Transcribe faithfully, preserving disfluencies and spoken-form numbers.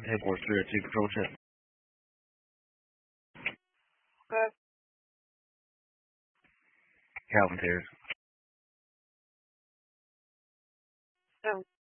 Headquarters three oh two Patrol Check. Okay. Calvin Terrace. Oh.